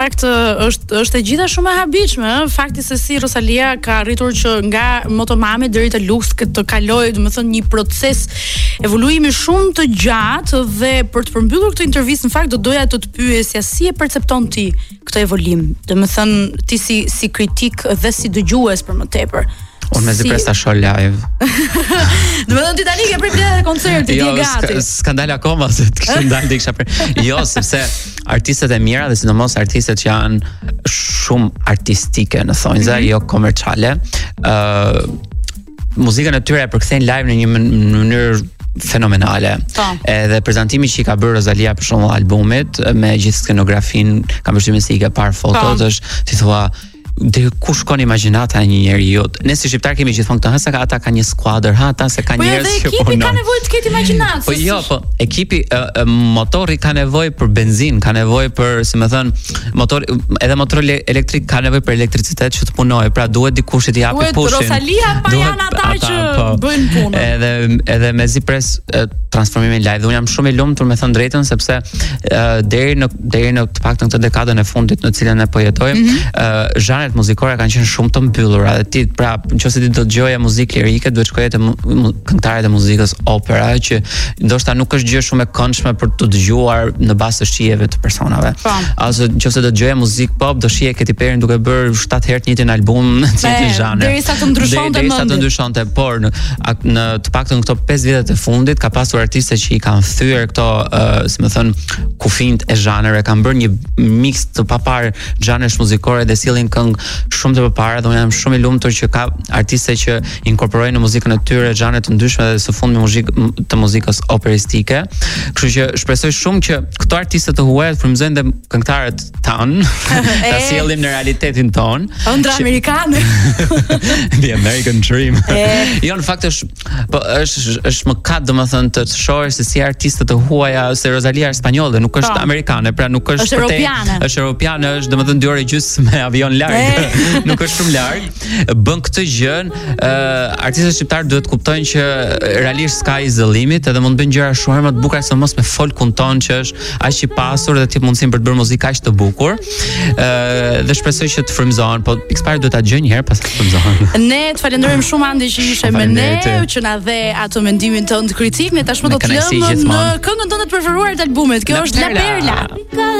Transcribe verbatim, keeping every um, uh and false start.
fakt është është e gjitha shumë e habitshme, ëh, fakti se si Rosalia ka arritur që nga Motomami deri te Lux të kalojë, domethënë një proces evoluimi shumë të gjatë dhe për të përmbyllur këtë intervistë në fakt do doja të të pyesja si e percepton ti këtë evolim, domethënë ti si si kritik dhe si dëgjues për më tepër. Unë me zi si... presta show live. Do të thonë ti tani ke prej biletë koncertit, je gati. Jo, s'ka dalë akoma se të kishte dalë dhe kisha për. Jo, sepse artistët e mira dhe sidomos artistët që janë shumë artistike në thonjza, mm -hmm. jo komerciale, ë uh, muzikën e tyre e përkthejnë live në një mënyrë fenomenale. Ta. Edhe prezantimi që i ka bërë Rosalia për shembull albumit me gjithë skenografin, kam përshtypjen se i ka parë fotot, është si thua dhe ku shkon imagjinata e një njeriu. Ne si shqiptar kemi gjithmonë këtë, ha sa ata kanë një skuadër, ha ata se kanë njerëz që punon. Po ekipi ka nevojë të ketë imagjinatë. Po jo, po ekipi uh, uh, motori ka nevojë për benzinë, ka nevojë për, si më thën, motor edhe motori elektrik ka nevojë për elektricitet që të punojë. Pra duhet dikush që t'i japë pushin. Duhet Rosalia pa janë ata që po, bëjnë punën. Edhe edhe mezi pres uh, transformimin live. Dhe unë jam shumë i lumtur me thënë drejtën sepse uh, deri në deri në të paktën këtë dekadën e fundit në cilën ne po jetojmë, mm -hmm. uh, zhanret muzikore kanë qenë shumë të mbyllura dhe ti pra nëse ti do të dëgjoje muzikë lirike duhet shkoje te këngëtarët e muzikës opera që ndoshta nuk është gjë shumë e këndshme për të dëgjuar në bazë të shijeve të personave. Ose nëse do dëgjoje muzikë pop do shije Katy Perry duke bërë shtatë herë të njëjtin album në të njëjtin zhanër. Derisa të ndryshonte mendi. Derisa të ndryshonte, por në, në të paktën këto pesë vjetet e fundit ka pasur artiste që i kanë thyer këto, uh, si më thon, kufinë e zhanëreve, kanë bërë një mix të papar zhanresh muzikore dhe sillin këngë shumë të përpara dhe unë jam shumë i lumtur që ka artiste që inkorporojnë në muzikën e tyre zhanre të ndryshme dhe së fundmi muzikë të muzikës operistike. Kështu që shpresoj shumë që këto artistë të huaj të frymëzojnë dhe këngëtarët tan, ta sjellim në realitetin ton. Ëndra amerikane. The American Dream. Jo, në fakt është po është është mëkat domethënë të shohësh se si artistët të huaja, se Rosalia është spanjolle, nuk është amerikane, pra nuk është për te, është europiane, është domethënë dy orë gjys me avion larg. Nuk është shumë larg. Bën këtë gjë, uh, artistët shqiptar duhet të kuptojnë që realisht sky is the limit, edhe mund të bëjnë gjëra shumë më të bukura se mos me folkun ton që është aq i pasur dhe ti mundsinë për të bërë muzikë aq të bukur. Ë uh, dhe shpresoj që të frymëzohen, po X-Party duhet ta dëgjoj një herë pas të frymëzohen. Ne të falenderojmë shumë Andi që ishe me ne, që na dhe atë mendimin tënd kritik. Ne tashmë do të lëmë në këngën tënde të preferuar të albumit. Kjo është La Perla.